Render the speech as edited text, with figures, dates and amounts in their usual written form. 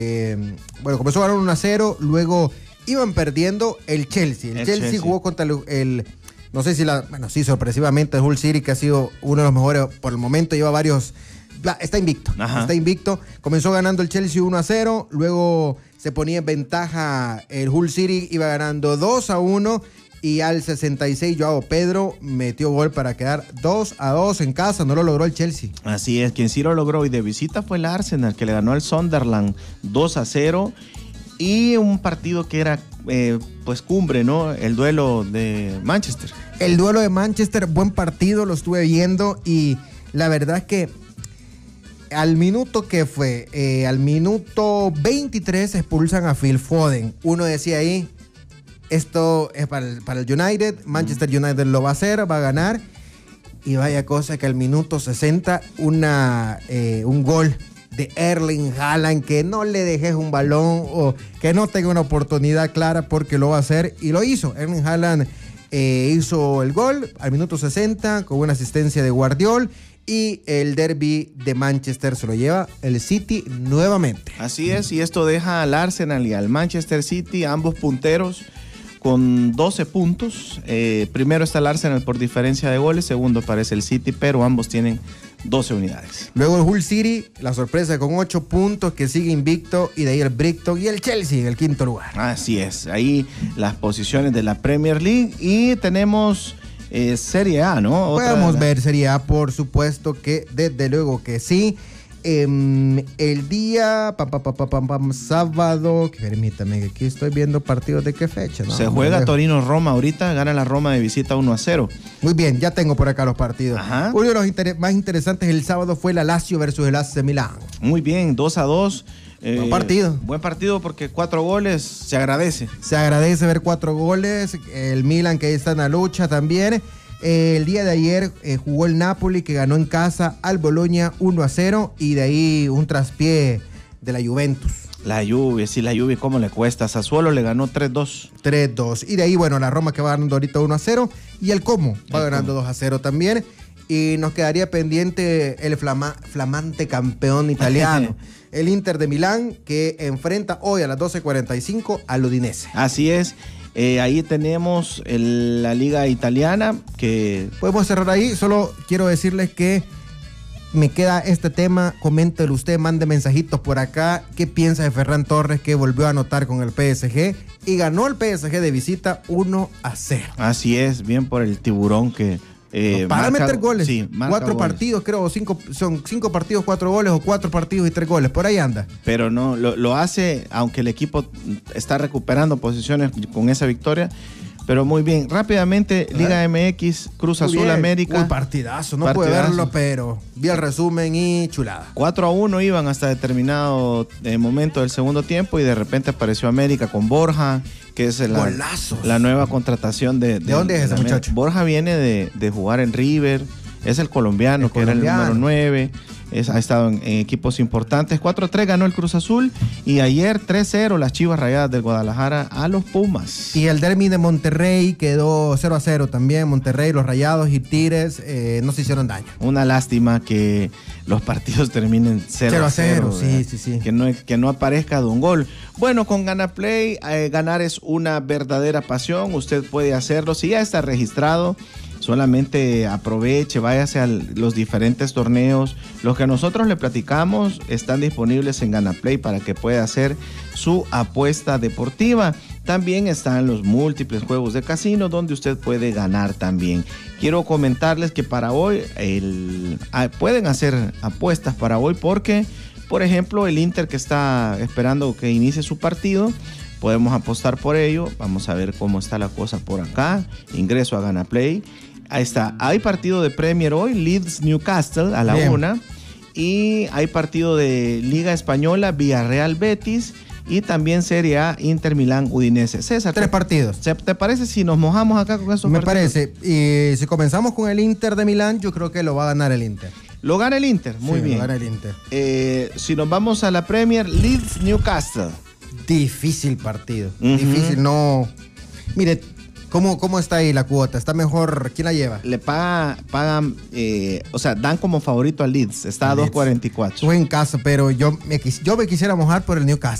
bueno, comenzó a ganar 1-0, luego iban perdiendo el Chelsea. El Chelsea jugó contra el no sé si sí, sorpresivamente el Hull City, que ha sido uno de los mejores por el momento, lleva varios, está invicto, comenzó ganando el Chelsea 1-0, luego se ponía en ventaja el Hull City, iba ganando 2-1, y al 66 Joao Pedro metió gol para quedar 2-2 en casa, no lo logró el Chelsea. Así es, quien sí lo logró y de visita fue el Arsenal, que le ganó al Sunderland 2-0, y un partido que era pues cumbre, ¿no? El duelo de Manchester. El duelo de Manchester, buen partido, lo estuve viendo, y la verdad es que al minuto que fue, al minuto 23 expulsan a Phil Foden. Uno decía ahí, esto es para el United, Manchester United lo va a hacer, va a ganar, y vaya cosa que al minuto 60 un gol de Erling Haaland, que no le dejes un balón o que no tenga una oportunidad clara, porque lo va a hacer, y lo hizo. Erling Haaland hizo el gol al minuto 60 con una asistencia de Guardiol, y el derbi de Manchester se lo lleva el City nuevamente. Así es, y esto deja al Arsenal y al Manchester City, ambos punteros, con 12 puntos. Primero está el Arsenal por diferencia de goles, segundo parece el City, pero ambos tienen 12 unidades. Luego el Hull City, la sorpresa con 8 puntos, que sigue invicto, y de ahí el Brighton y el Chelsea en el quinto lugar. Así es, ahí las posiciones de la Premier League, y tenemos Serie A, ¿no? Podemos ver Serie A, por supuesto que desde luego que sí. El día sábado, permítame, que aquí estoy viendo partidos de qué fecha, ¿no? Se juega Torino-Roma ahorita, gana la Roma de visita 1-0. Muy bien, ya tengo por acá los partidos. Ajá. Uno de los más interesantes el sábado fue la Lazio versus el AC Milán. Muy bien, 2-2. Buen partido. Buen partido, porque 4 goles se agradece. Se agradece ver 4 goles. El Milan, que está en la lucha también. El día de ayer jugó el Napoli, que ganó en casa al Bologna 1-0, y de ahí un traspié de la Juventus. La Juve, ¿cómo le cuesta? Sassuolo le ganó 3-2. 3-2. Y de ahí, bueno, la Roma, que va ganando ahorita 1-0, y el Como va ganando 2-0 también. Y nos quedaría pendiente el flamante campeón italiano, el Inter de Milán, que enfrenta hoy a las 12:45 al Udinese. Así es. Ahí tenemos la liga italiana, que podemos cerrar ahí. Solo quiero decirles que me queda este tema. Coméntelo usted, mande mensajitos por acá. ¿Qué piensa de Ferran Torres, que volvió a anotar con el PSG y ganó el PSG de visita 1-0? Así es, bien por el tiburón, que para meter goles. Sí, 4 partidos, creo, son 5 partidos, 4 goles, o 4 partidos y 3 goles, por ahí anda. Pero no, lo hace, aunque el equipo está recuperando posiciones con esa victoria. Pero muy bien, rápidamente, Liga MX, Cruz Azul América. Un partidazo, no pude verlo, pero vi el resumen y chulada. 4-1 iban hasta determinado momento del segundo tiempo, y de repente apareció América con Borja, que es la nueva contratación ¿De dónde es ese muchacho? Borja viene de jugar en River, es el colombiano, era el número 9. Ha estado en equipos importantes. 4-3 ganó el Cruz Azul, y ayer 3-0 las Chivas Rayadas del Guadalajara a los Pumas. Y el derbi de Monterrey quedó 0-0 también. Monterrey, los Rayados y Tigres no se hicieron daño. Una lástima que los partidos terminen 0-0. Sí. Que no aparezca de un gol. Bueno, con Ganaplay, ganar es una verdadera pasión. Usted puede hacerlo. Si ya está registrado, solamente aproveche, váyase a los diferentes torneos. Los que nosotros le platicamos están disponibles en Ganaplay para que pueda hacer su apuesta deportiva. También están los múltiples juegos de casino donde usted puede ganar también. Quiero comentarles que para hoy pueden hacer apuestas para hoy, porque, por ejemplo, el Inter, que está esperando que inicie su partido, podemos apostar por ello. Vamos a ver cómo está la cosa por acá. Ingreso a Ganaplay. Ahí está. Hay partido de Premier hoy, Leeds Newcastle a la 1. Y hay partido de Liga Española, Villarreal Betis. Y también Serie A, Inter Milán Udinese. César, 3 partidos. ¿Te parece si nos mojamos acá con esos partidos? Me parece. Y si comenzamos con el Inter de Milán, yo creo que lo va a ganar el Inter. Lo gana el Inter, muy bien. Lo gana el Inter. Si nos vamos a la Premier, Leeds Newcastle. Difícil partido. Difícil, no. Mire, ¿Cómo está ahí la cuota? ¿Está mejor? ¿Quién la lleva? Le pagan, o sea, dan como favorito al Leeds. Está a 2.44. Buen caso, pero yo me quisiera mojar por el Newcastle.